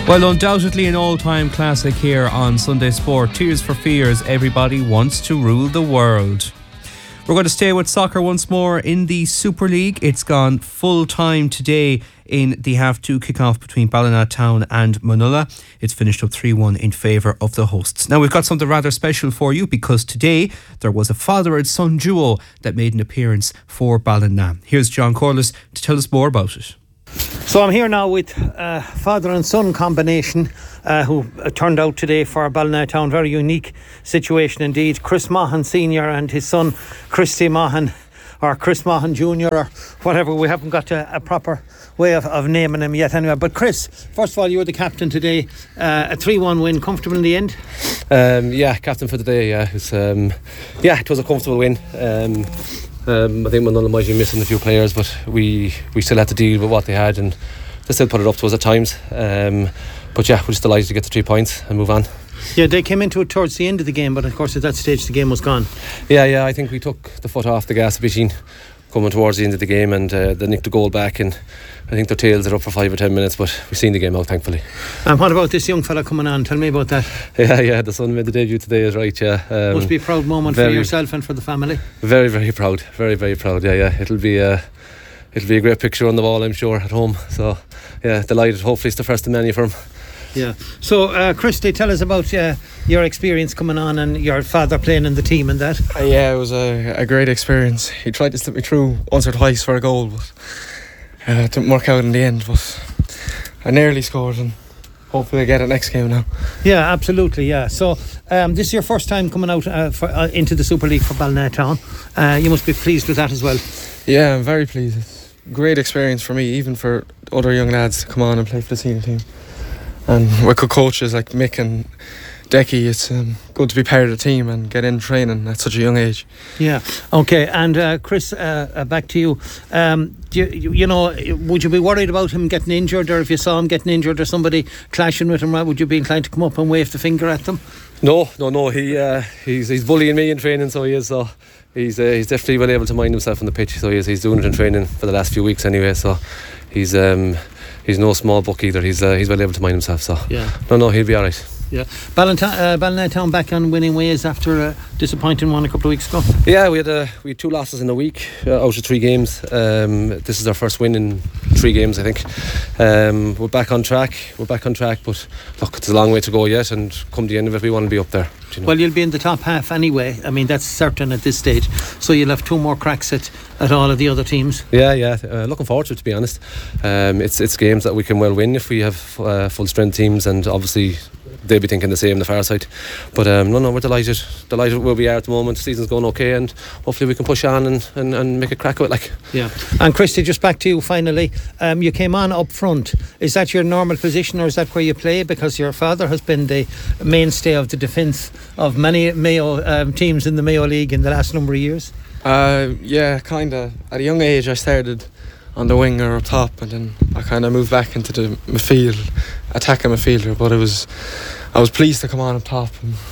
Well, undoubtedly an all-time classic here on Sunday Sport. Tears for Fears, Everybody Wants to Rule the World. We're going to stay with soccer once more in the Super League. It's gone full time today in the half-2 kick-off between Ballina Town and Munulla. It's finished up 3-1 in favour of the hosts. Now, we've got something rather special for you because today there was a father and son duo that made an appearance for Ballina. Here's John Corliss to tell us more about it. So I'm here now with father and son combination who turned out today for Ballina Town. Very unique situation indeed. Chris Maughan Sr. and his son Christy Maughan, or Chris Maughan Jr. or whatever. We haven't got a proper way of naming him yet anyway. But Chris, first of all, you were the captain today. A 3-1 win, comfortable in the end? Yeah, captain for the day. Yeah, it was a comfortable win. I think Munulla might be missing a few players, but we still had to deal with what they had, and they still put it up to us at times. But yeah, we're just delighted to get the 3 points and move on. Yeah, they came into it towards the end of the game, but of course at that stage the game was gone. Yeah, I think we took the foot off the gas a bit coming towards the end of the game, and they nicked the goal back, and I think their tails are up for 5 or 10 minutes, but we've seen the game out, thankfully. And what about this young fella coming on? Tell me about that. Yeah, the son made the debut today, is right, yeah. Must be a proud moment for yourself and for the family. Very, very proud. Very, very proud, yeah. It'll be a great picture on the wall, I'm sure, at home. So, yeah, delighted. Hopefully it's the first of many for him. Yeah. So, Christy, tell us about your experience coming on and your father playing in the team and that. Yeah, it was a great experience. He tried to slip me through once or twice for a goal, but it didn't work out in the end. But I nearly scored, and hopefully I get it next game now. Yeah, absolutely, yeah. So, this is your first time coming out into the Super League for Ballina Town. You must be pleased with that as well. Yeah, I'm very pleased. It's a great experience for me, even for other young lads to come on and play for the senior team. And with good coaches like Mick and Decky, it's good to be part of the team and get in training at such a young age. Yeah, okay. And Chris, back to you. You know, would you be worried about him getting injured, or if you saw him getting injured or somebody clashing with him, would you be inclined to come up and wave the finger at them? No. He's bullying me in training, so he is. So he's definitely well able to mind himself on the pitch. So he's doing it in training for the last few weeks anyway. So he's no small buck either. He's well able to mind himself. So yeah. No, he'll be all right. Yeah. Ballina Town back on winning ways after a disappointing one a couple of weeks ago. Yeah, we had 2 losses in a week out of 3 games. This is our first win in 3 games, I think. We're back on track, but look, it's a long way to go yet, and come the end of it we want to be up there. You know? Well, you'll be in the top half anyway. I mean, that's certain at this stage, so you'll have 2 more cracks at all of the other teams. Yeah, looking forward to it, to be honest. It's games that we can well win if we have full strength teams, and obviously they'll be thinking the same on the far side. But no, we're delighted where we are at the moment. The season's going okay, and hopefully we can push on and make a crack of it. Like. Yeah. And Christy, just back to you finally. You came on up front. Is that your normal position, or is that where you play? Because your father has been the mainstay of the defence of many Mayo teams in the Mayo League in the last number of years. Yeah, kinda. At a young age I started on the wing or up top, and then I kind of moved back into the midfield, attacking midfielder. But I was pleased to come on up top.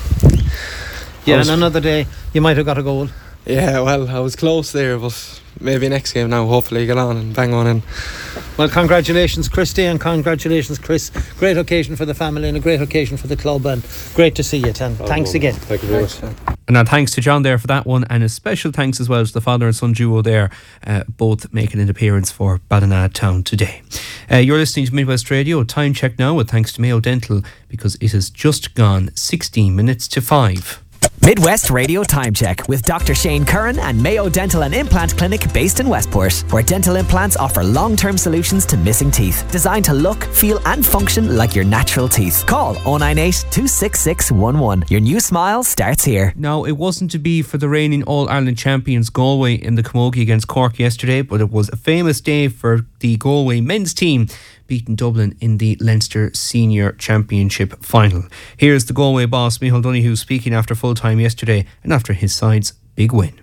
And another day you might have got a goal. Yeah, well, I was close there, but maybe next game now, hopefully get on and bang one in. Well, congratulations Christy, and congratulations Chris. Great occasion for the family and a great occasion for the club, and great to see you, and thanks again. Thank you very much. And thanks to John there for that one, and a special thanks as well to the father and son duo there, both making an appearance for Ballina Town today. You're listening to Midwest Radio. Time check now with thanks to Mayo Dental, because it has just gone 16 minutes to 5. Midwest Radio Time Check with Dr. Shane Curran and Mayo Dental and Implant Clinic based in Westport, where dental implants offer long-term solutions to missing teeth, designed to look, feel and function like your natural teeth. Call 098 266 11. Your new smile starts here. Now, it wasn't to be for the reigning All-Ireland champions Galway in the Camogie against Cork yesterday, but it was a famous day for the Galway men's team, beating Dublin in the Leinster Senior Championship final. Here's the Galway boss, Micheál Donoghue, speaking after full time yesterday and after his side's big win.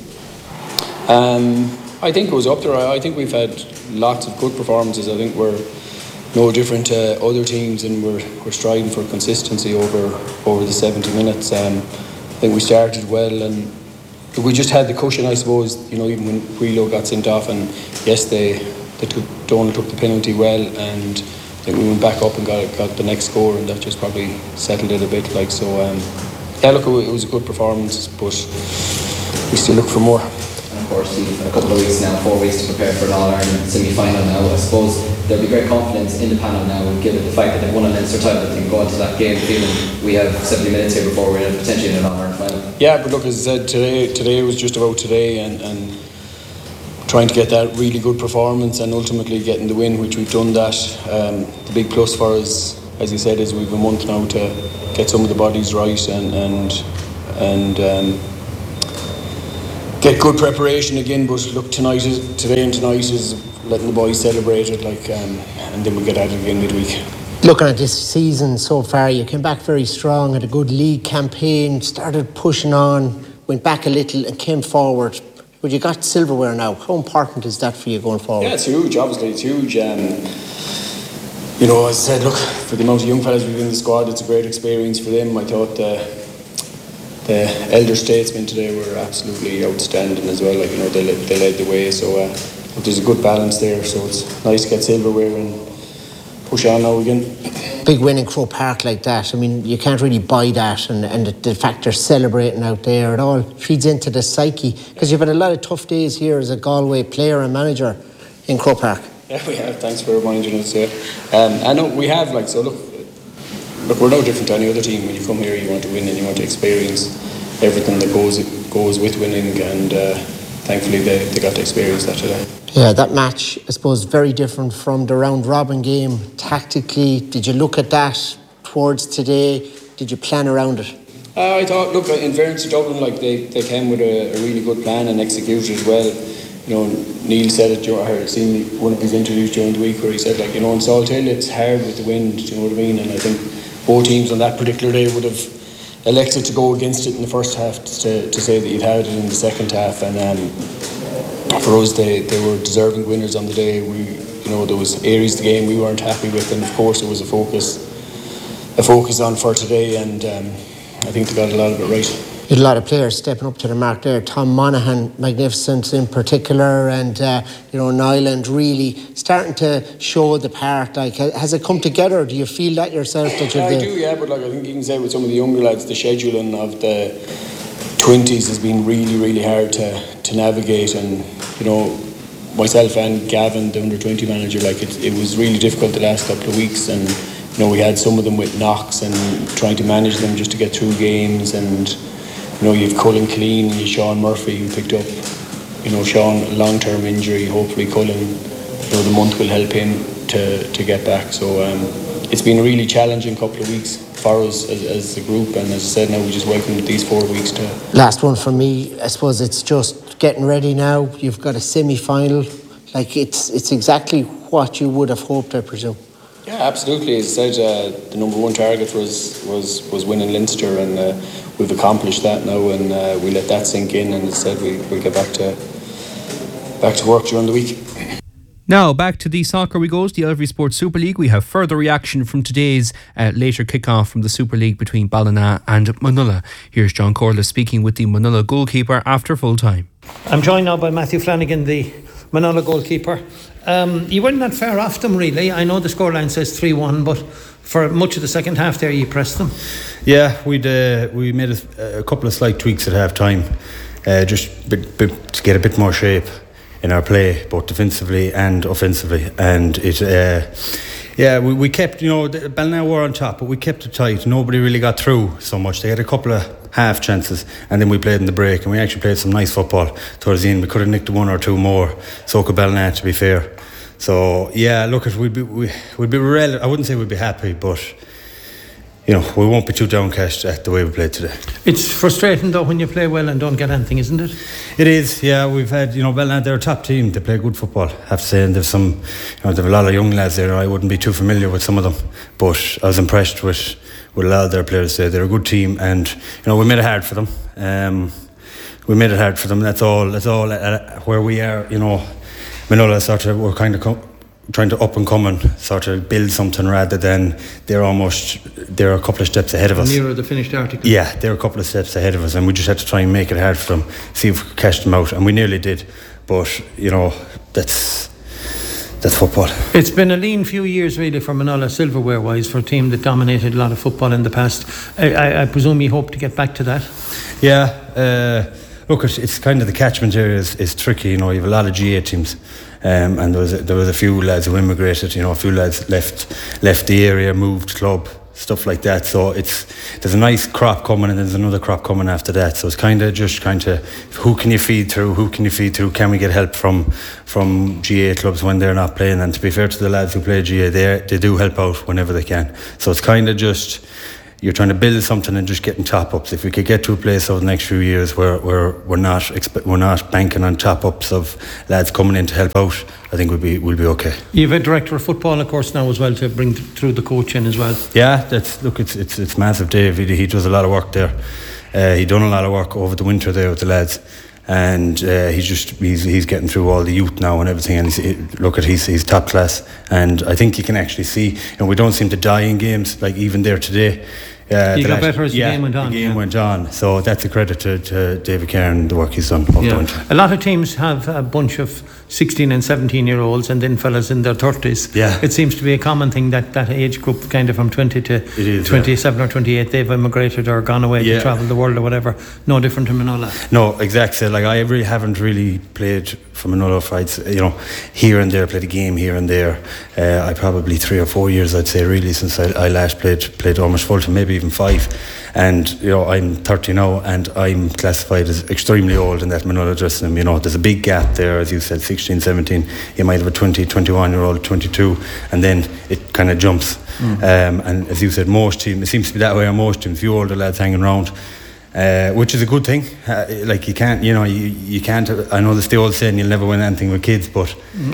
I think it was up there. I think we've had lots of good performances. I think we're no different to other teams, and we're striving for consistency over the 70 minutes. I think we started well, and we just had the cushion, I suppose. You know, even when Wheelo got sent off, and yes, Donald took the penalty well, and think we went back up and got the next score, and that just probably settled it a bit. Like so, yeah. Look, it was a good performance, but we still look for more. And of course, you've a couple of weeks now, 4 weeks to prepare for an All-Ireland semi-final now. I suppose there'll be great confidence in the panel now, given the fact that they've won a Leinster title. They can go into that game feeling we have 70 minutes here before we're potentially in an All-Ireland final. Yeah, but look, as I said, today was just about today, and trying to get that really good performance and ultimately getting the win, which we've done that. The big plus for us, as you said, is we've a month now to get some of the bodies right and get good preparation again. But look, today and tonight is letting the boys celebrate it, and then we get at it again midweek. Looking at this season so far, you came back very strong, had a good league campaign, started pushing on, went back a little and came forward. But you got silverware now. How important is that for you going forward? Yeah, it's huge. Obviously, it's huge. You know, as I said, look, for the amount of young fellas we've in the squad, it's a great experience for them. I thought the elder statesmen today were absolutely outstanding as well. Like, you know, they led the way. So there's a good balance there. So it's nice to get silverware and push on now again. Big win in Croke Park like that, I mean, you can't really buy that, and the fact they're celebrating out there, it all feeds into the psyche, because you've had a lot of tough days here as a Galway player and manager in Croke Park. Yeah, we have. Thanks for reminding us. I know we have. Like, so look, we're no different to any other team. When you come here, you want to win and you want to experience everything that goes with winning, and thankfully they got to experience that today. Yeah, that match, I suppose, very different from the round robin game. Tactically, did you look at that towards today? Did you plan around it? I thought, look, in fairness to Dublin, like they came with a really good plan and executed it well. You know, Neil said it. I heard seen one of his interviews during the week where he said, like, you know, in Salt Hill it's hard with the wind. Do you know what I mean? And I think both teams on that particular day would have elected to go against it in the first half to say that you'd had it in the second half. And for us, they were deserving winners on the day. There was areas of the game we weren't happy with, and of course it was a focus on for today, and I think they got a lot of it right. You had a lot of players stepping up to the mark there. Tom Monaghan, magnificent in particular, and Nyland really starting to show the part. Like, has it come together? Do you feel that yourself? That I do, yeah. But like, I think you can say with some of the younger lads, the scheduling of the 20s has been really, really hard to navigate, and myself and Gavin, the under-20 manager, like it was really difficult the last couple of weeks, and we had some of them with knocks and trying to manage them just to get through games, and you've Cullen Clean and Sean Murphy who picked up Sean a long-term injury. Hopefully Cullen, the month will help him to get back. So it's been a really challenging couple of weeks for us as a group, and as I said, now we just welcome these 4 weeks to. Last one for me, I suppose it's just getting ready now. You've got a semi-final. Like, it's exactly what you would have hoped, I presume. Yeah, absolutely. As I said, the number one target was winning Leinster, and we've accomplished that now, and we let that sink in, and as I said, we'll get back to work during the week. Now, back to the soccer we go, the Elvery Sports Super League. We have further reaction from today's later kick-off from the Super League between Ballina and Manula. Here's John Corliss speaking with the Manula goalkeeper after full time. I'm joined now by Matthew Flanagan, the Manula goalkeeper. You weren't that far off them, really. I know the scoreline says 3-1, but for much of the second half there, you pressed them. Yeah, we made a couple of slight tweaks at half time, just to get a bit more shape in our play, both defensively and offensively, and we kept, Ballina were on top, but we kept it tight. Nobody really got through so much. They had a couple of half chances, and then we played in the break, and we actually played some nice football towards the end. We could have nicked one or two more, so could Ballina, to be fair. So yeah, look, we'd be I wouldn't say we'd be happy, but we won't be too downcast at the way we played today. It's frustrating though when you play well and don't get anything, isn't it? It is, yeah. We've had, Ballina, they're a top team. They play good football, I have to say, and there's some, there's a lot of young lads there. I wouldn't be too familiar with some of them, but I was impressed with a lot of their players today. They're a good team, and we made it hard for them. That's all. Where we are, Manula we're kind of trying to up and come and sort of build something, rather than they're a couple of steps ahead of us. Nearer the finished article. Yeah, they're a couple of steps ahead of us, and we just had to try and make it hard for them, see if we could catch them out, and we nearly did. But that's that's football. It's been a lean few years really for Manola silverware wise, for a team that dominated a lot of football in the past. I presume you hope to get back to that. Yeah, look, it's kind of the catchment area is tricky. You have a lot of GA teams, and there was a few lads who immigrated. A few lads left the area, moved club, stuff like that. So there's a nice crop coming, and there's another crop coming after that. So it's kind of who can you feed through? Can we get help from GA clubs when they're not playing? And to be fair to the lads who play GA, they do help out whenever they can. So it's kind of just, you're trying to build something and just getting top-ups. If we could get to a place over the next few years where we're not banking on top-ups of lads coming in to help out, I think we'll be okay. You've a director of football, of course, now as well, to bring through the coach in as well. Yeah, it's massive, Dave. He does a lot of work there. He done a lot of work over the winter there with the lads, and he's getting through all the youth now and everything, and he's top class. And I think you can actually see, we don't seem to die in games, like even there today. You got better as the game went on. The game went on, so that's a credit to David Cairn, the work he's done over the winter. A lot of teams have a bunch of 16 and 17 year olds and then fellas in their 30s. Yeah. It seems to be a common thing that age group, kind of from 20 to 27 or 28, they've immigrated or gone away to travel the world or whatever. No different to Manola. No, exactly. Like, I really haven't played for Manola fights, here and there, played a game here and there. I probably 3 or 4 years, I'd say, really, since I last played almost full time, maybe even 5. And I'm 30 now, and I'm classified as extremely old in that Manola dressing room. There's a big gap there, as you said, 16, 17. You might have a 20, 21 year old, 22, and then it kind of jumps. And as you said, most teams, it seems to be that way on most teams, few older lads hanging around, which is a good thing. Like, you can't, you can't. I know that's the old saying, you'll never win anything with kids, but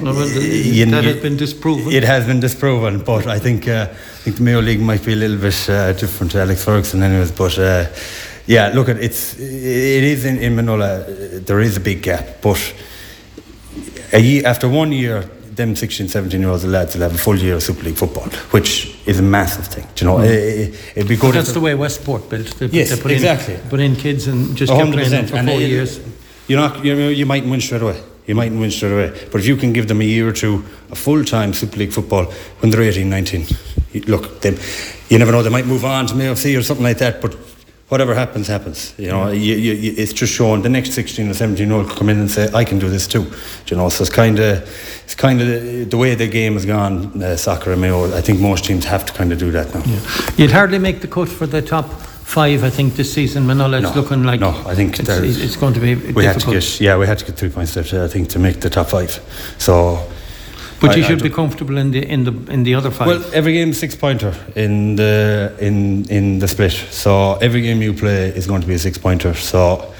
that has been disproven. It has been disproven, but I think the Mayo League might be a little bit different to Alex Ferguson, anyways. But look, it is in Manola. There is a big gap, but after 1 year, them 16, 17-year-olds, the lads will have a full year of Super League football, which is a massive thing. It'd be good. That's the way Westport built. Yes, exactly. Put in kids and just kept them in for 4 years. You mightn't win straight away. But if you can give them a year or two of full-time Super League football when they're 18, 19, look, you never know, they might move on to Mayo FC or something like that, but whatever happens. It's just showing the next 16 or 17-year-old come in and say, I can do this too. So it's kind of the way the game has gone, soccer and Mayo. I think most teams have to kind of do that now. Yeah. You'd hardly make the cut for the top 5, I think, this season. Manola, it's looking like I think it's going to be difficult. We had to get 3 points left, I think, to make the top 5. So. But you should be comfortable in the other 5. Well, every game is 6-pointer in the split. So every game you play is going to be a 6-pointer. So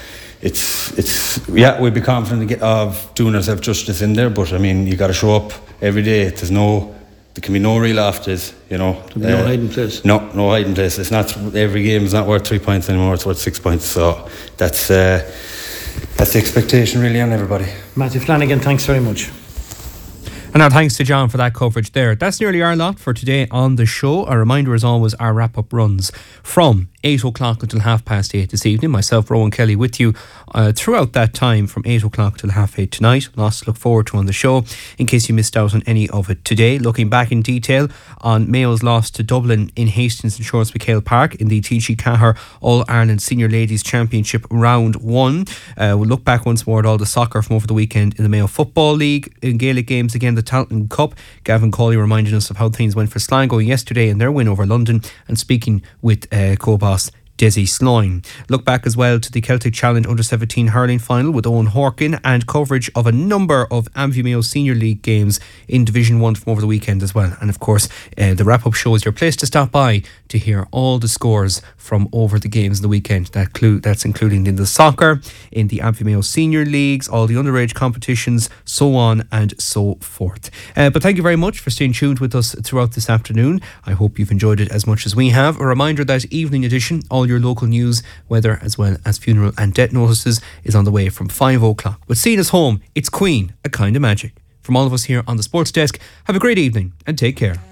we'd be confident of doing ourselves justice in there. But I mean, you got to show up every day. There can be no real afters. No hiding place. No hiding place. It's not, every game is not worth 3 points anymore. It's worth 6 points. So that's the expectation really on everybody. Matthew Flanagan, thanks very much. And our thanks to John for that coverage there. That's nearly our lot for today on the show. A reminder, as always, our wrap-up runs from 8 o'clock until 8:30 this evening. Myself, Rowan Kelly, with you throughout that time from 8 o'clock till 8:30 tonight. Lots to look forward to on the show in case you missed out on any of it today. Looking back in detail on Mayo's loss to Dublin in Hastings and Shores McHale Park in the TG Cahir All-Ireland Senior Ladies Championship Round 1. We'll look back once more at all the soccer from over the weekend in the Mayo Football League. In Gaelic games again, the Tailteann Cup. Gavin Cawley reminding us of how things went for Sligo yesterday in their win over London, and speaking with co-boss Desi Sloyne. Look back as well to the Celtic Challenge Under-17 hurling final with Owen Horkin, and coverage of a number of Amvie Mayo Senior League games in Division 1 from over the weekend as well. And of course, the wrap-up show is your place to stop by to hear all the scores from over the games of the weekend. That's including in the soccer, in the Amvie Mayo Senior Leagues, all the underage competitions, so on and so forth. But thank you very much for staying tuned with us throughout this afternoon. I hope you've enjoyed it as much as we have. A reminder that evening edition, all your local news, weather, as well as funeral and death notices, is on the way from 5 o'clock. But seeing us home, it's Queen, A Kind of Magic. From all of us here on the Sports Desk, have a great evening and take care.